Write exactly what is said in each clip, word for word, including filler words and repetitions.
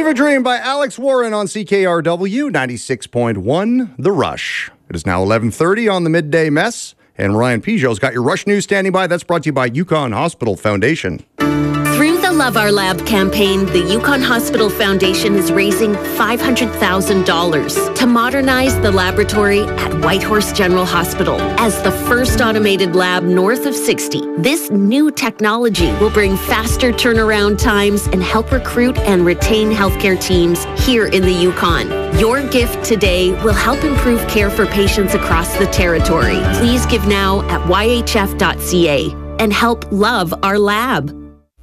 Fever Dream by Alex Warren on C K R W ninety-six point one, The Rush. It is now eleven thirty on the Midday Mess, and Ryan Peugeot's got your Rush News standing by. That's brought to you by Yukon Hospital Foundation. Through the Love Our Lab campaign, the Yukon Hospital Foundation is raising five hundred thousand dollars to modernize the laboratory at Whitehorse General Hospital. As the first automated lab north of sixty, this new technology will bring faster turnaround times and help recruit and retain healthcare teams here in the Yukon. Your gift today will help improve care for patients across the territory. Please give now at y h f dot c a and help love our lab.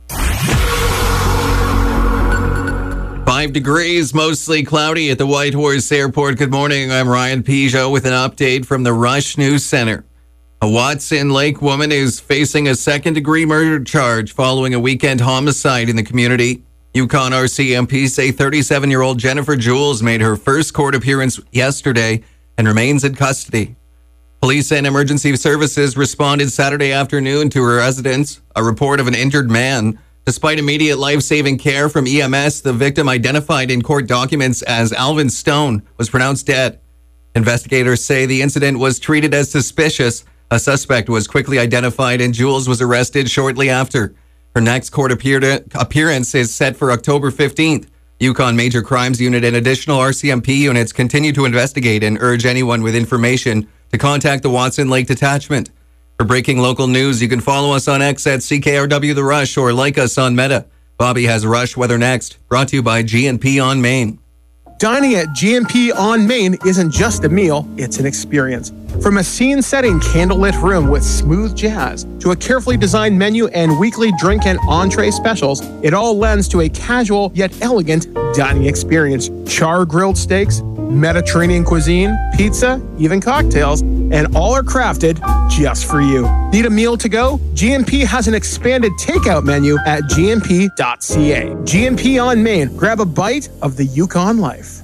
Five degrees, mostly cloudy at the Whitehorse Airport. Good morning. I'm Ryan Peugeot with an update from the Rush News Center. A Watson Lake woman is facing a second-degree murder charge following a weekend homicide in the community. Yukon R C M P say thirty-seven-year-old Jennifer Jules made her first court appearance yesterday and remains in custody. Police and emergency services responded Saturday afternoon to her residence. A report of an injured man. Despite immediate life-saving care from E M S, the victim, identified in court documents as Alvin Stone, was pronounced dead. Investigators say the incident was treated as suspicious. A suspect was quickly identified and Jules was arrested shortly after. Her next court appearance is set for October fifteenth. Yukon Major Crimes Unit and additional R C M P units continue to investigate and urge anyone with information to contact the Watson Lake Detachment. For breaking local news, you can follow us on X at C K R W The Rush or like us on Meta. Bobby has Rush Weather next, brought to you by G and P on Main. Dining at G and P on Main isn't just a meal, it's an experience. From a scene-setting candlelit room with smooth jazz to a carefully designed menu and weekly drink and entree specials, it all lends to a casual yet elegant dining experience. Char-grilled steaks, Mediterranean cuisine, pizza, even cocktails, and all are crafted just for you. Need a meal to go? G and P has an expanded takeout menu at g n p dot c a. G and P on Main. Grab a bite of the Yukon life.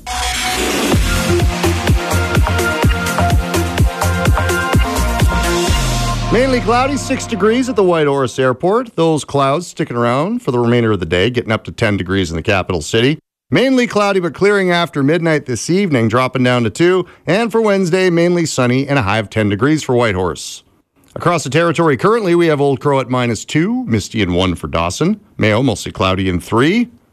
Mainly cloudy, six degrees at the Whitehorse Airport. Those clouds sticking around for the remainder of the day, getting up to ten degrees in the capital city. Mainly cloudy but clearing after midnight this evening, dropping down to two. And for Wednesday, mainly sunny and a high of ten degrees for Whitehorse. Across the territory currently, we have Old Crow at minus two, misty and one for Dawson. Mayo, mostly cloudy and three.